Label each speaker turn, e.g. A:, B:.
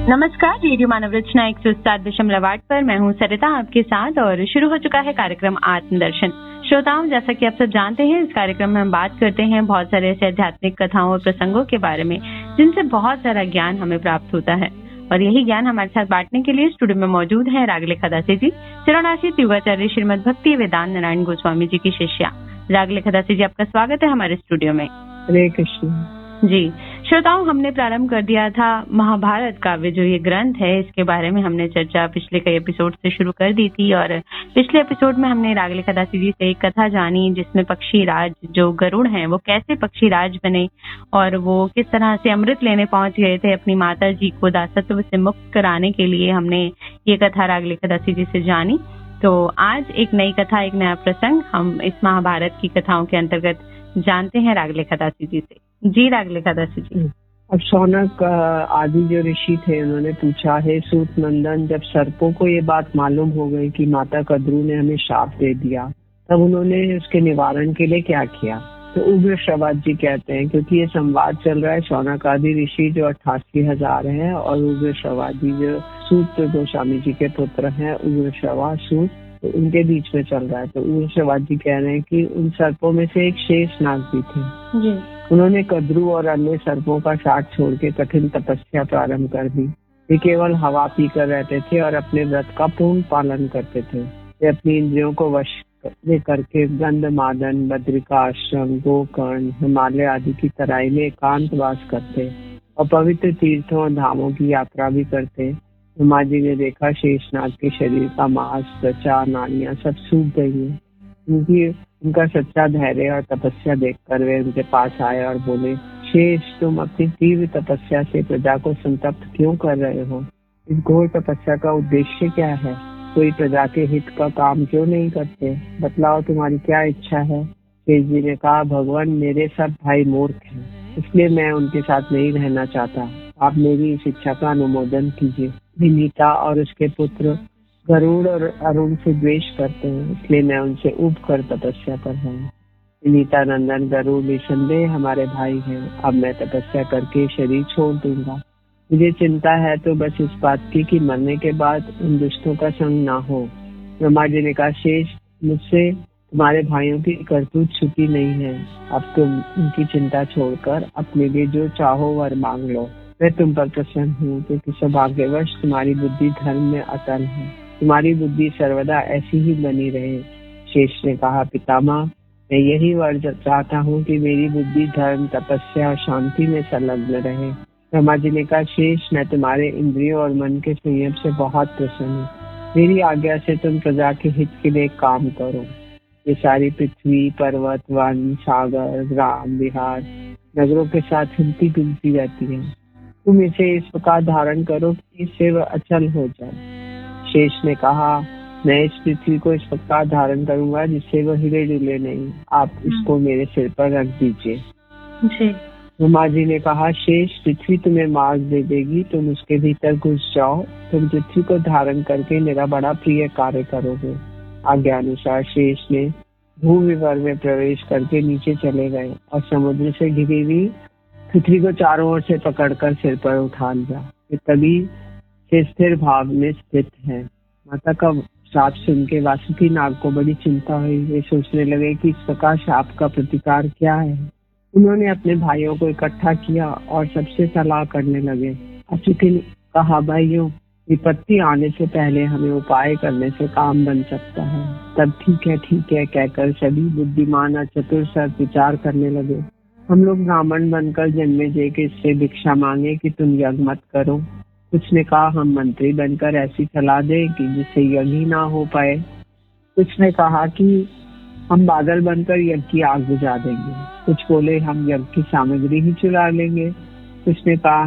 A: नमस्कार, रेडियो मानव रचना 107.8 पर मैं हूँ सरिता आपके साथ और शुरू हो चुका है कार्यक्रम आत्मदर्शन। श्रोताओं, जैसा कि आप सब जानते हैं, इस कार्यक्रम में हम बात करते हैं बहुत सारे ऐसे आध्यात्मिक कथाओं और प्रसंगों के बारे में जिनसे बहुत सारा ज्ञान हमें प्राप्त होता है। और यही ज्ञान हमारे साथ बांटने के लिए स्टूडियो में मौजूद है रागलेखा दासी जी, चरणाश्रित युगाचार्य श्रीमद भक्ति वेदांत नारायण गोस्वामी जी की शिष्या। रागलेखा दासी जी, आपका स्वागत है हमारे स्टूडियो में।
B: हरे कृष्ण
A: जी। श्रोताओं, हमने प्रारंभ कर दिया था महाभारत काव्य, जो ये ग्रंथ है, इसके बारे में हमने चर्चा पिछले कई एपिसोड से शुरू कर दी थी। और पिछले एपिसोड में हमने रागलेखा दासी जी से एक कथा जानी जिसमें पक्षीराज जो गरुड़ हैं वो कैसे पक्षीराज बने और वो किस तरह से अमृत लेने पहुंच गए थे अपनी माता जी को दासत्व से मुक्त कराने के लिए। हमने ये कथा रागलेखा दासी जी से जानी। तो आज एक नई कथा, एक नया प्रसंग हम इस महाभारत की कथाओं के अंतर्गत जानते हैं रागलेखा दासी जी से। जी रागलेखा दासी जी।
B: अब शौनक आदि जो ऋषि थे उन्होंने पूछा है सूत नंदन, जब सर्पों को ये बात मालूम हो गई कि माता कद्रू ने हमें शाप दे दिया, तब उन्होंने उसके निवारण के लिए क्या किया? तो उग्र श्रवाद जी कहते हैं, क्योंकि ये संवाद चल रहा है शौनक आदि ऋषि जो 88,000 हैं और उग्र श्रवाद जी जो सूत गोस्वामी जी के पुत्र हैं, उग्र श्रवा सूत, तो उनके बीच में चल रहा है। तो उग्र श्रवाद जी कह रहे हैं कि उन सर्पों में से एक शेष नाग भी थे जी। उन्होंने कद्रू और अन्य सर्पों का साथ छोड़ के कठिन तपस्या प्रारंभ कर दी। वे केवल हवा पीकर रहते थे और अपने व्रत का पूर्ण पालन करते थे। वे अपनी इंद्रियों को वश करके गंधमादन, बद्रिका आश्रम, गोकर्ण, हिमालय आदि की तराई में एकांतवास करते और पवित्र तीर्थों और धामों की यात्रा भी करते। ब्रह्मा जी ने देखा शेषनाग के शरीर का मांस, त्वचा, नाड़ियां सब सूख गई है। उनका सच्चा धैर्य और तपस्या देखकर वे उनके पास आए और बोले, शेष, तुम अपनी तीव्र तपस्या से प्रजा को संतप्त क्यों कर रहे हो? इस घोर तपस्या का उद्देश्य क्या है? कोई प्रजा के हित का काम क्यों नहीं करते? बतलाओ, तुम्हारी क्या इच्छा है? शेष जी ने कहा, भगवान, मेरे सब भाई मूर्ख हैं, इसलिए मैं उनके साथ नहीं रहना चाहता। आप मेरी इस इच्छा का अनुमोदन कीजिए। विनीता और उसके पुत्र गरुड़ और अरुण से द्वेष करते हैं, इसलिए मैं उनसे उब कर तपस्या कर रहा हूँ। विनीता नंदन गरुड़ निसंदेह हमारे भाई हैं। अब मैं तपस्या करके शरीर छोड़ दूंगा। मुझे चिंता है तो बस इस बात की कि मरने के बाद उन दुष्टों का संग ना हो। ब्रह्मा जी ने कहा, शेष, मुझसे तुम्हारे भाइयों की करतूत छुपी नहीं है। अब तुम उनकी चिंता छोड़कर अपने लिए जो चाहो वर मांग लो। मैं तुम पर प्रसन्न हूँ, क्योंकि सौभाग्यवश तुम्हारी बुद्धि धर्म में अटल है। तुम्हारी बुद्धि सर्वदा ऐसी ही बनी रहे। शेष ने कहा, पितामह, मैं यही वर चाहता हूँ कि मेरी बुद्धि धर्म, तपस्या और शांति में संलग्न रहे। ब्रह्मा जी ने कहा, शेष, मैं तुम्हारे इंद्रियों और मन के संयम से बहुत प्रसन्न हूँ। मेरी आज्ञा से तुम प्रजा के हित के लिए काम करो। ये सारी पृथ्वी, पर्वत, वन, सागर, ग्राम, विहार, नगरों के साथ हिलती डुलती रहती है। तुम इसे इस प्रकार धारण करो कि इससे वह अचल हो जाए। शेष ने कहा, मैं इस पृथ्वी को इस प्रकार धारण करूंगा जिससे वह हिले डुले नहीं। आप इसको मेरे सिर पर रख दीजिए। ब्रह्मा जी ने कहा, शेष, पृथ्वी तुम्हें मार्ग दे देगी, तुम उसके भीतर घुस जाओ। तुम पृथ्वी को धारण करके मेरा बड़ा प्रिय कार्य करोगे। आज्ञा अनुसार शेष ने भूविवर में प्रवेश करके नीचे चले गए और समुद्र से घिरी हुई पृथ्वी को चारों ओर से पकड़कर सिर पर उठा लिया। तभी से स्थिर भाव में स्थित है। माता का श्राप सुन के वासुकी नाग को बड़ी चिंता हुई। वे सोचने लगे कि इस प्रकार श्राप का प्रतिकार क्या है। उन्होंने अपने भाइयों को इकट्ठा किया और सबसे सलाह करने लगे। वासुकी ने कहा, भाइयों, विपत्ति आने से पहले हमें उपाय करने से काम बन सकता है। तब ठीक है कहकर सभी बुद्धिमान और चतुर सर्प विचार करने लगे। हम लोग ब्राह्मण बनकर जन्मेजय के इससे भिक्षा मांगे कि तुम यज्ञ मत करो। कुछ ने कहा, हम मंत्री बनकर ऐसी सलाह दें कि जिससे यज्ञ ही ना हो पाए। कुछ ने कहा कि हम बादल बनकर यज्ञ की आग बुझा देंगे। कुछ बोले, हम यज्ञ की सामग्री ही चुरा लेंगे। कुछ ने कहा,